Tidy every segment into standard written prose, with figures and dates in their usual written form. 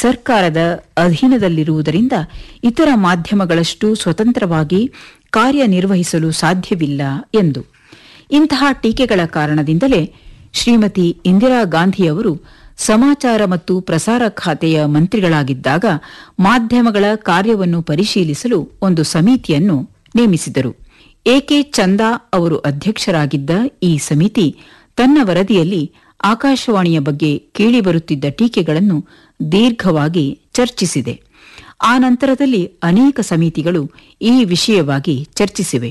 ಸರ್ಕಾರದ ಅಧೀನದಲ್ಲಿರುವುದರಿಂದ ಇತರ ಮಾಧ್ಯಮಗಳಷ್ಟು ಸ್ವತಂತ್ರವಾಗಿ ಕಾರ್ಯನಿರ್ವಹಿಸಲು ಸಾಧ್ಯವಿಲ್ಲ ಎಂದು. ಇಂತಹ ಟೀಕೆಗಳ ಕಾರಣದಿಂದಲೇ ಶ್ರೀಮತಿ ಇಂದಿರಾ ಗಾಂಧಿಯವರು ಸಮಾಚಾರ ಮತ್ತು ಪ್ರಸಾರ ಖಾತೆಯ ಮಂತ್ರಿಗಳಾಗಿದ್ದಾಗ ಮಾಧ್ಯಮಗಳ ಕಾರ್ಯವನ್ನು ಪರಿಶೀಲಿಸಲು ಒಂದು ಸಮಿತಿಯನ್ನು ನೇಮಿಸಿದರು. ಎಕೆ ಚಂದಾ ಅವರು ಅಧ್ಯಕ್ಷರಾಗಿದ್ದ ಈ ಸಮಿತಿ ತನ್ನ ವರದಿಯಲ್ಲಿ ಆಕಾಶವಾಣಿಯ ಬಗ್ಗೆ ಕೇಳಿಬರುತ್ತಿದ್ದ ಟೀಕೆಗಳನ್ನು ದೀರ್ಘವಾಗಿ ಚರ್ಚಿಸಿದೆ. ಆ ನಂತರದಲ್ಲಿ ಅನೇಕ ಸಮಿತಿಗಳು ಈ ವಿಷಯವಾಗಿ ಚರ್ಚಿಸಿವೆ.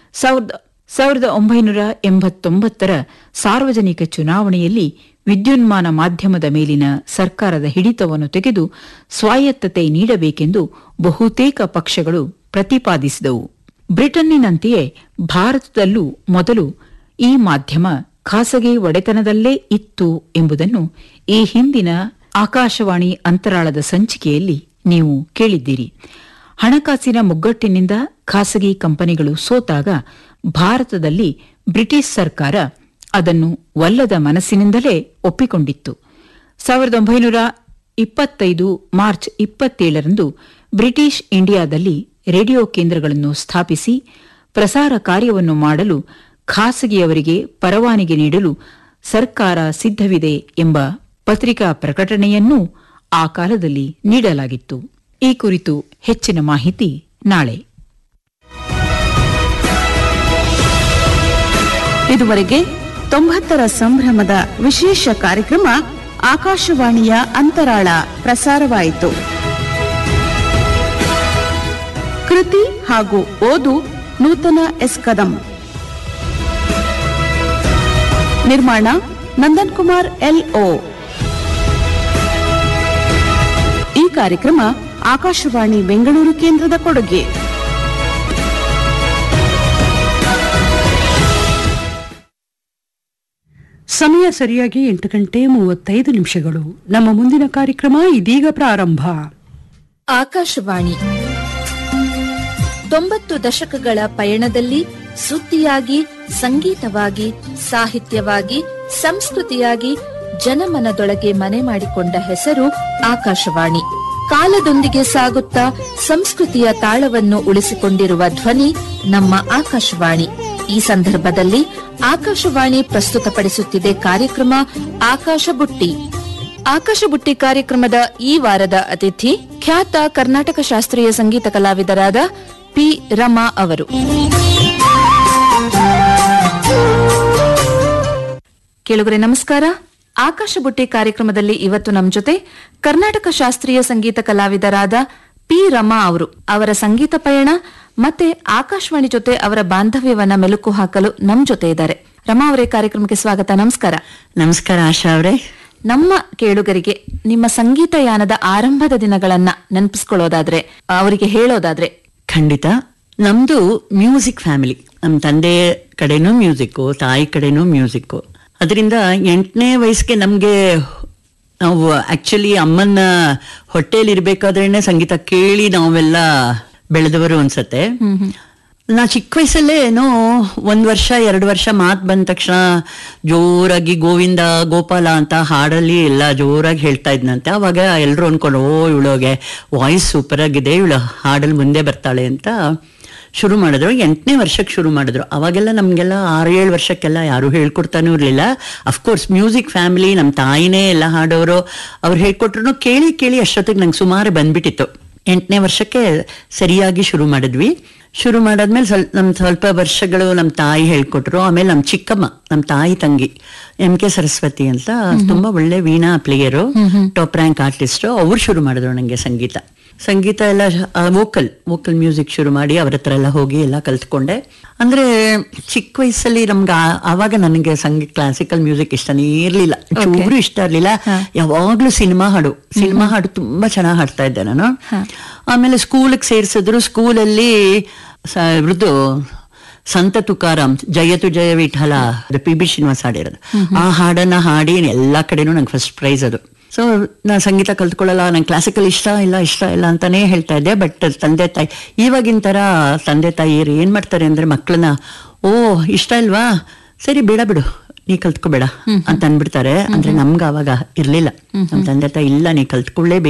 1989ರ ಸಾರ್ವಜನಿಕ ಚುನಾವಣೆಯಲ್ಲಿ ವಿದ್ಯುನ್ಮಾನ ಮಾಧ್ಯಮದ ಮೇಲಿನ ಸರ್ಕಾರದ ಹಿಡಿತವನ್ನು ತೆಗೆದು ಸ್ವಾಯತ್ತತೆ ನೀಡಬೇಕೆಂದು ಬಹುತೇಕ ಪಕ್ಷಗಳು ಪ್ರತಿಪಾದಿಸಿದವು. ಬ್ರಿಟನ್ನಿನಂತೆಯೇ ಭಾರತದಲ್ಲೂ ಮೊದಲು ಈ ಮಾಧ್ಯಮ ಖಾಸಗಿ ಒಡೆತನದಲ್ಲೇ ಇತ್ತು ಎಂಬುದನ್ನು ಈ ಹಿಂದಿನ ಆಕಾಶವಾಣಿ ಅಂತರಾಳದ ಸಂಚಿಕೆಯಲ್ಲಿ ನೀವು ಕೇಳಿದ್ದೀರಿ. ಹಣಕಾಸಿನ ಮುಗ್ಗಟ್ಟಿನಿಂದ ಖಾಸಗಿ ಕಂಪನಿಗಳು ಸೋತಾಗ ಭಾರತದಲ್ಲಿ ಬ್ರಿಟಿಷ್ ಸರ್ಕಾರ ಅದನ್ನು ಒಲ್ಲದ ಮನಸ್ಸಿನಿಂದಲೇ ಒಪ್ಪಿಕೊಂಡಿತ್ತು. 1925 ಮಾರ್ಚ್ 27ರಂದು ಬ್ರಿಟಿಷ್ ಇಂಡಿಯಾದಲ್ಲಿ ರೇಡಿಯೋ ಕೇಂದ್ರಗಳನ್ನು ಸ್ಥಾಪಿಸಿ ಪ್ರಸಾರ ಕಾರ್ಯವನ್ನು ಮಾಡಲು ಖಾಸಗಿಯವರಿಗೆ ಪರವಾನಗಿ ನೀಡಲು ಸರ್ಕಾರ ಸಿದ್ಧವಿದೆ ಎಂಬ ಪತ್ರಿಕಾ ಪ್ರಕಟಣೆಯನ್ನೂ ಆ ಕಾಲದಲ್ಲಿ ನೀಡಲಾಗಿತ್ತು. ಈ ಕುರಿತು ಹೆಚ್ಚಿನ ಮಾಹಿತಿ ನಾಳೆ. ಇದುವರೆಗೆ 90ರ ಸಂಭ್ರಮದ ವಿಶೇಷ ಕಾರ್ಯಕ್ರಮ ಆಕಾಶವಾಣಿಯ ಅಂತರಾಳ ಪ್ರಸಾರವಾಯಿತು. ಕೃತಿ ಹಾಗೂ ಓದು ನೂತನ ಎಸ್ ಕದಂ. ನಿರ್ಮಾಣ ನಂದನ್ ಕುಮಾರ್ LO. ಈ ಕಾರ್ಯಕ್ರಮ ಆಕಾಶವಾಣಿ ಬೆಂಗಳೂರು ಕೇಂದ್ರದ ಕೊಡುಗೆ. ಸಮಯ ಸರಿಯಾಗಿ 8:35. ನಮ್ಮ ಮುಂದಿನ ಕಾರ್ಯಕ್ರಮ ಇದೀಗ ಪ್ರಾರಂಭ. ಆಕಾಶವಾಣಿ 90 ದಶಕಗಳ ಪಯಣದಲ್ಲಿ ಸುದ್ದಿಯಾಗಿ, ಸಂಗೀತವಾಗಿ, ಸಾಹಿತ್ಯವಾಗಿ, ಸಂಸ್ಕೃತಿಯಾಗಿ ಜನಮನದೊಳಗೆ ಮನೆ ಮಾಡಿಕೊಂಡ ಹೆಸರು ಆಕಾಶವಾಣಿ. ಕಾಲದೊಂದಿಗೆ ಸಾಗುತ್ತಾ ಸಂಸ್ಕೃತಿಯ ತಾಳವನ್ನು ಉಳಿಸಿಕೊಂಡಿರುವ ಧ್ವನಿ ನಮ್ಮ ಆಕಾಶವಾಣಿ. ಈ ಸಂದರ್ಭದಲ್ಲಿ ಆಕಾಶವಾಣಿ ಪ್ರಸ್ತುತಪಡಿಸುತ್ತಿದೆ ಕಾರ್ಯಕ್ರಮ ಆಕಾಶ ಬುಟ್ಟಿ. ಆಕಾಶ ಬುಟ್ಟಿ ಕಾರ್ಯಕ್ರಮದ ಈ ವಾರದ ಅತಿಥಿ ಖ್ಯಾತ ಕರ್ನಾಟಕ ಶಾಸ್ತ್ರೀಯ ಸಂಗೀತ ಕಲಾವಿದರಾದ ಪಿ ರಮಾ ಅವರು. ಕೇಳುಗರೆ ನಮಸ್ಕಾರ. ಆಕಾಶ ಬುಟ್ಟಿ ಕಾರ್ಯಕ್ರಮದಲ್ಲಿ ಇವತ್ತು ನಮ್ಮ ಜೊತೆ ಕರ್ನಾಟಕ ಶಾಸ್ತ್ರೀಯ ಸಂಗೀತ ಕಲಾವಿದರಾದ ಪಿ ರಮಾ ಅವರು. ಅವರ ಸಂಗೀತ ಪಯಣ ಮತ್ತೆ ಆಕಾಶವಾಣಿ ಜೊತೆ ಅವರ ಬಾಂಧವ್ಯವನ್ನ ಮೆಲುಕು ಹಾಕಲು ನಮ್ ಜೊತೆ ಇದ್ದಾರೆ. ರಮಾ ಅವರೇ, ಕಾರ್ಯಕ್ರಮಕ್ಕೆ ಸ್ವಾಗತ. ನಮಸ್ಕಾರ. ನಮಸ್ಕಾರ ಆಶಾ ಅವರೇ. ನಮ್ಮ ಕೇಳುಗರಿಗೆ ನಿಮ್ಮ ಸಂಗೀತ ಯಾನದ ಆರಂಭದ ದಿನಗಳನ್ನ ನೆನಪಿಸ್ಕೊಳ್ಳೋದಾದ್ರೆ, ಅವರಿಗೆ ಹೇಳೋದಾದ್ರೆ? ಖಂಡಿತ. ನಮ್ದು ಮ್ಯೂಸಿಕ್ ಫ್ಯಾಮಿಲಿ. ನಮ್ ತಂದೆ ಕಡೆನೂ ಮ್ಯೂಸಿಕ್ಕು, ತಾಯಿ ಕಡೆನೂ ಮ್ಯೂಸಿಕ್ಕು. ಅದರಿಂದ 8ನೇ ವಯಸ್ಸಿಗೆ ನಮ್ಗೆ, ನಾವು ಆಕ್ಚುಲಿ ಅಮ್ಮನ ಹೊಟ್ಟೆಯಲ್ಲಿ ಇರ್ಬೇಕಾದ್ರೇನೆ ಸಂಗೀತ ಕೇಳಿ ನಾವೆಲ್ಲ ಬೆಳೆದವರು ಅನ್ಸತ್ತೆ. ನಾ ಚಿಕ್ಕ ವಯಸ್ಸಲ್ಲೇ ಏನೋ 1 ವರ್ಷ 2 ವರ್ಷ ಮಾತು ಬಂದ ತಕ್ಷಣ ಜೋರಾಗಿ ಗೋವಿಂದ ಗೋಪಾಲ ಅಂತ ಹಾಡಲ್ಲಿ ಎಲ್ಲ ಜೋರಾಗಿ ಹೇಳ್ತಾ ಇದ್ನಂತೆ. ಅವಾಗ ಎಲ್ಲರೂ ಅನ್ಕೊಂಡು, ಇವಳಿಗೆ ವಾಯ್ಸ್ ಸೂಪರ್ ಆಗಿದೆ, ಇವಳು ಹಾಡಲ್ಲಿ ಮುಂದೆ ಬರ್ತಾಳೆ ಅಂತ ಶುರು ಮಾಡಿದ್ರು. 8ನೇ ವರ್ಷಕ್ಕೆ ಶುರು ಮಾಡಿದ್ರು. ಅವಾಗೆಲ್ಲ ನಮಗೆಲ್ಲ 6-7 ವರ್ಷಕ್ಕೆಲ್ಲ ಯಾರು ಹೇಳ್ಕೊಡ್ತಾನೂ ಇರಲಿಲ್ಲ. ಅಫ್ಕೋರ್ಸ್ ಮ್ಯೂಸಿಕ್ ಫ್ಯಾಮಿಲಿ, ನಮ್ಮ ತಾಯಿನೇ ಎಲ್ಲ ಹಾಡೋರು. ಅವ್ರು ಹೇಳ್ಕೊಟ್ರು ಕೇಳಿ ಕೇಳಿ ಅಷ್ಟೊತ್ತಿಗೆ ನಂಗೆ ಸುಮಾರು ಬಂದ್ಬಿಟ್ಟಿತ್ತು. 8ನೇ ವರ್ಷಕ್ಕೆ ಸರಿಯಾಗಿ ಶುರು ಮಾಡಿದ್ವಿ. ಶುರು ಮಾಡಾದ್ಮೇಲೆ ಸ್ವಲ್ಪ ವರ್ಷಗಳು ನಮ್ಮ ತಾಯಿ ಹೇಳ್ಕೊಟ್ರು. ಆಮೇಲೆ ನಮ್ಮ ಚಿಕ್ಕಮ್ಮ, ನಮ್ಮ ತಾಯಿ ತಂಗಿ MK ಸರಸ್ವತಿ ಅಂತ ತುಂಬಾ ಒಳ್ಳೆ Veena player, top rank artist, ಅವ್ರು ಶುರು ಮಾಡಿದ್ರು ನಂಗೆ ಸಂಗೀತ ಎಲ್ಲ ವೋಕಲ್ ಮ್ಯೂಸಿಕ್ ಶುರು ಮಾಡಿ ಅವ್ರ ಹತ್ರ ಎಲ್ಲ ಹೋಗಿ ಎಲ್ಲ ಕಲ್ತ್ಕೊಂಡೆ. ಅಂದ್ರೆ ಚಿಕ್ಕ ವಯಸ್ಸಲ್ಲಿ ನಮ್ಗೆ ಆವಾಗ ನನಗೆ ಕ್ಲಾಸಿಕಲ್ ಮ್ಯೂಸಿಕ್ ಇಷ್ಟನೇ ಇರ್ಲಿಲ್ಲ, ಚೂರು ಇಷ್ಟ ಇರ್ಲಿಲ್ಲ. ಯಾವಾಗ್ಲೂ ಸಿನಿಮಾ ಹಾಡು ತುಂಬಾ ಚೆನ್ನಾಗಿ ಹಾಡ್ತಾ ಇದ್ದೆ ನಾನು. ಆಮೇಲೆ ಸ್ಕೂಲಿಗೆ ಸೇರ್ಸಿದ್ರು. ಸ್ಕೂಲಲ್ಲಿ ಇವ್ರದ್ದು ಸಂತ ತುಕಾರಾಮ್ ಜಯತು ಜಯ ವಿಠಲ PB ಶ್ರೀನಿವಾಸ್ ಹಾಡಿರೋದು. ಆ ಹಾಡನ್ನ ಹಾಡಿ ಎಲ್ಲಾ ಕಡೆನೂ ನಂಗೆ ಫಸ್ಟ್ ಪ್ರೈಸ್ ಅದು. ಸೊ ನಾನು ಸಂಗೀತ ಕಲ್ತ್ಕೊಳ್ಳಲ್ಲ, ನಂಗೆ ಕ್ಲಾಸಿಕಲ್ ಇಷ್ಟ ಇಲ್ಲ ಅಂತಾನೆ ಹೇಳ್ತಾ ಇದ್ದೆ. ಬಟ್ ತಂದೆ ತಾಯಿ ಇವಾಗಿನ ತರ ತಂದೆ ತಾಯಿಯರು ಏನ್ ಮಾಡ್ತಾರೆ ಅಂದ್ರೆ, ಮಕ್ಕಳನ್ನ ಇಷ್ಟ ಇಲ್ವಾ, ಸರಿ ಬಿಡು ನೀ ಕಲ್ತ್ಕೋಬೇಡ ಅಂತ ಅನ್ಬಿಡ್ತಾರೆ. ಅಂದ್ರೆ ನಮ್ಗೆ ಅವಾಗ ಇರ್ಲಿಲ್ಲ. ನಮ್ ತಂದೆ ತಾಯಿ ಇಲ್ಲ, ನೀ ಕಲ್ತ್ಕೊಳ್ಳೇಬೇಕು